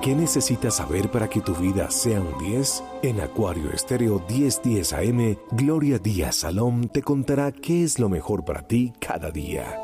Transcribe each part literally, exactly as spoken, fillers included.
¿Qué necesitas saber para que tu vida sea un diez? En Acuario Estéreo diez diez A M, Gloria Díaz Salom te contará qué es lo mejor para ti cada día.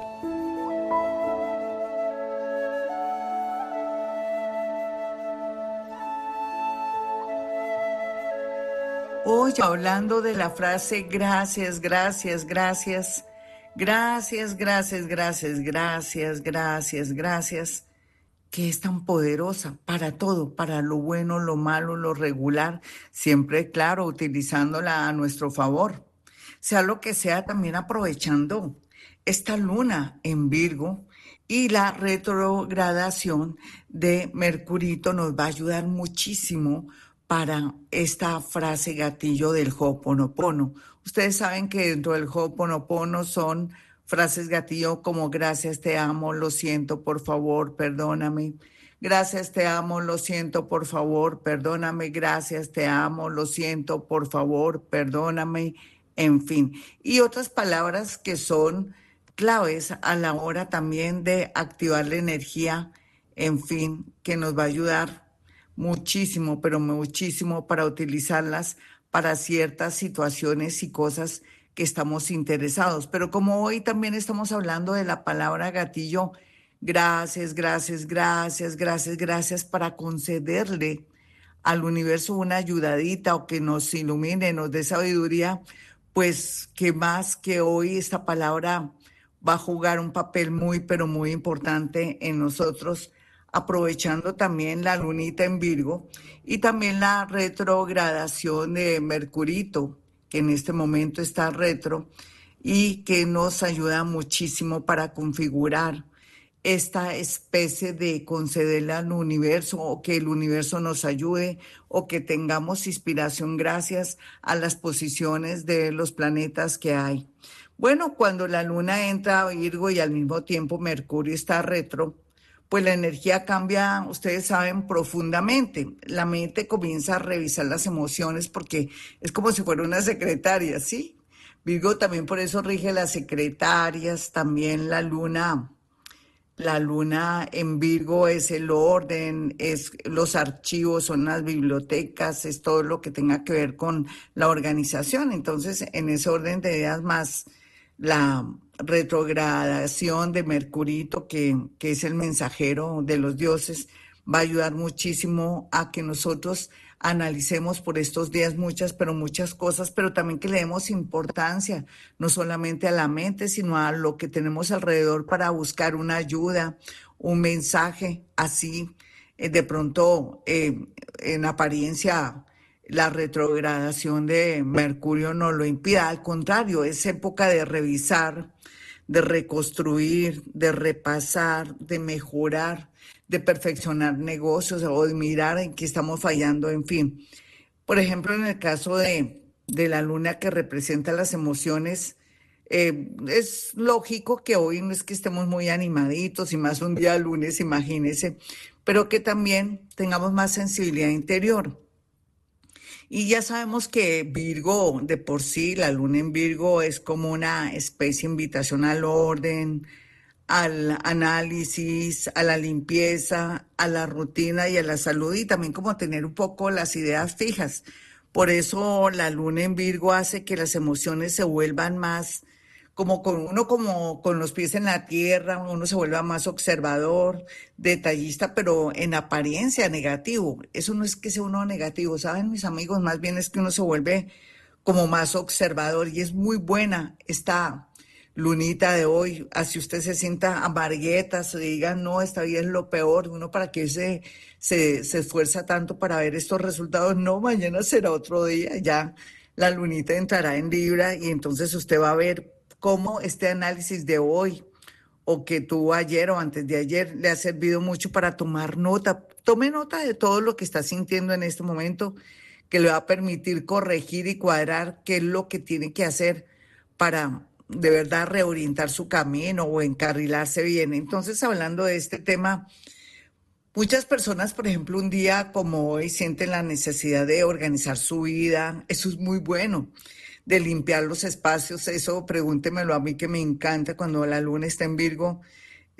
Hoy hablando de la frase gracias, gracias, gracias, gracias, gracias, gracias, gracias, gracias, gracias, que es tan poderosa para todo, para lo bueno, lo malo, lo regular, siempre, claro, utilizándola a nuestro favor. Sea lo que sea, también aprovechando esta luna en Virgo y la retrogradación de Mercurito nos va a ayudar muchísimo para esta frase gatillo del Ho'oponopono. Ustedes saben que dentro del Ho'oponopono son frases gatillo como gracias, te amo, lo siento, por favor, perdóname. Gracias, te amo, lo siento, por favor, perdóname. Gracias, te amo, lo siento, por favor, perdóname. En fin, y otras palabras que son claves a la hora también de activar la energía, en fin, que nos va a ayudar muchísimo, pero muchísimo para utilizarlas para ciertas situaciones y cosas que estamos interesados. Pero como hoy también estamos hablando de la palabra gatillo, gracias, gracias, gracias, gracias, gracias para concederle al universo una ayudadita o que nos ilumine, nos dé sabiduría, pues que más que hoy esta palabra va a jugar un papel muy, pero muy importante en nosotros, aprovechando también la lunita en Virgo y también la retrogradación de Mercurito, que en este momento está retro y que nos ayuda muchísimo para configurar esta especie de concederle al universo o que el universo nos ayude o que tengamos inspiración gracias a las posiciones de los planetas que hay. Bueno, cuando la luna entra a Virgo y al mismo tiempo Mercurio está retro, pues la energía cambia, ustedes saben, profundamente. La mente comienza a revisar las emociones porque es como si fuera una secretaria, ¿sí? Virgo también por eso rige las secretarias, también la luna, la luna en Virgo es el orden, es los archivos, son las bibliotecas, es todo lo que tenga que ver con la organización. Entonces, en ese orden de ideas más la retrogradación de Mercurito, que, que es el mensajero de los dioses, va a ayudar muchísimo a que nosotros analicemos por estos días muchas, pero muchas cosas, pero también que le demos importancia, no solamente a la mente, sino a lo que tenemos alrededor para buscar una ayuda, un mensaje, así, eh, de pronto, eh, en apariencia, la retrogradación de Mercurio no lo impida, al contrario, es época de revisar, de reconstruir, de repasar, de mejorar, de perfeccionar negocios o de mirar en qué estamos fallando, en fin. Por ejemplo, en el caso de, de la luna que representa las emociones, eh, es lógico que hoy no es que estemos muy animaditos y más un día lunes, imagínense, pero que también tengamos más sensibilidad interior. Y ya sabemos que Virgo, de por sí, la luna en Virgo es como una especie de invitación al orden, al análisis, a la limpieza, a la rutina y a la salud y también como tener un poco las ideas fijas. Por eso la luna en Virgo hace que las emociones se vuelvan más como con uno como con los pies en la tierra, uno se vuelva más observador, detallista, pero en apariencia negativo. Eso no es que sea uno negativo, ¿saben, mis amigos? Más bien es que uno se vuelve como más observador y es muy buena esta lunita de hoy, así usted se sienta amargueta, se diga, no, esta vida es lo peor, uno para qué se, se, se esfuerza tanto para ver estos resultados, no, mañana será otro día, ya la lunita entrará en Libra y entonces usted va a ver cómo este análisis de hoy o que tuvo ayer o antes de ayer le ha servido mucho para tomar nota. Tome nota de todo lo que está sintiendo en este momento, que le va a permitir corregir y cuadrar qué es lo que tiene que hacer para de verdad reorientar su camino o encarrilarse bien. Entonces, hablando de este tema, muchas personas, por ejemplo, un día como hoy sienten la necesidad de organizar su vida. Eso es muy bueno, de limpiar los espacios. Eso pregúntemelo a mí, que me encanta cuando la luna está en Virgo.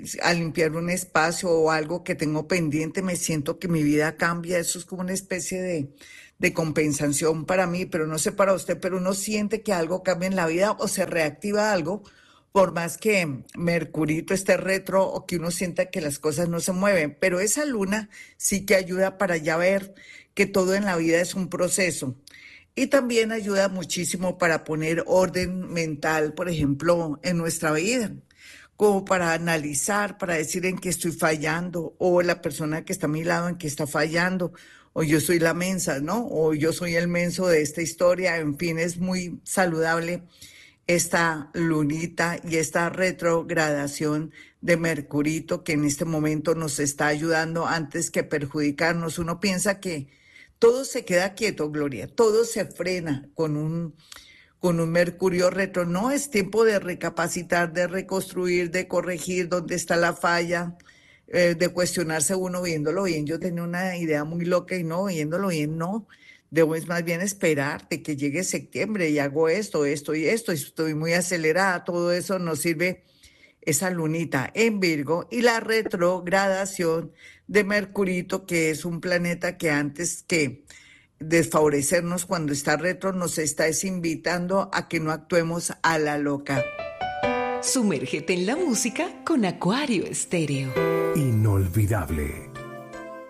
al limpiar un espacio o algo que tengo pendiente, me siento que mi vida cambia. Eso es como una especie de, de compensación para mí, pero no sé para usted, pero uno siente que algo cambia en la vida o se reactiva algo, por más que Mercurito esté retro o que uno sienta que las cosas no se mueven. Pero esa luna sí que ayuda para ya ver que todo en la vida es un proceso. Y también ayuda muchísimo para poner orden mental, por ejemplo, en nuestra vida, como para analizar, para decir en qué estoy fallando, o la persona que está a mi lado en qué está fallando, o yo soy la mensa, ¿no? O yo soy el menso de esta historia. En fin, es muy saludable esta lunita y esta retrogradación de Mercurito que en este momento nos está ayudando antes que perjudicarnos. Uno piensa que todo se queda quieto, Gloria, todo se frena con un, con un Mercurio retro. No, es tiempo de recapacitar, de reconstruir, de corregir dónde está la falla, eh, de cuestionarse uno viéndolo bien. Yo tenía una idea muy loca y no, viéndolo bien, no. Debo es más bien esperar de que llegue septiembre y hago esto, esto y esto, y estoy muy acelerada. Todo eso nos sirve esa lunita en Virgo y la retrogradación de Mercurito, que es un planeta que antes que desfavorecernos cuando está retro, nos está es invitando a que no actuemos a la loca. Sumérgete en la música con Acuario Estéreo. Inolvidable.